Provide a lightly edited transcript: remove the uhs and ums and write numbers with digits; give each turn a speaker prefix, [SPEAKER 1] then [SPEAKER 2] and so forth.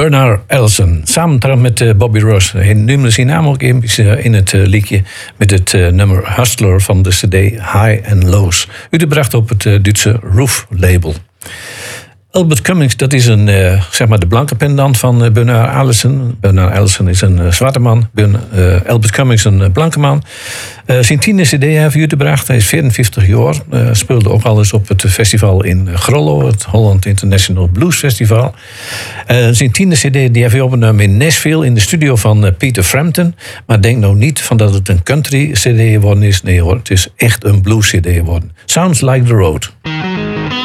[SPEAKER 1] Bernard Allison, samen met Bobby Ross. Hij noemde zijn naam ook in het liedje met het nummer Hustler van de cd High and Lows. Uitgebracht op het Duitse Roof label. Albert Cummings, dat is zeg maar de blanke pendant van Bernard Allison. Bernard Allison is een zwarte man. Albert Cummings een blanke man. Zijn 10e cd heeft hij uitgebracht. Hij is 54 jaar. Speelde ook al eens op het festival in Grollo, het Holland International Blues Festival. Zijn 10e cd die heeft hij opgenomen in Nashville in de studio van Peter Frampton. Maar denk nou niet van dat het een country cd geworden is. Nee hoor, het is echt een blues cd geworden. Sounds Like the Road.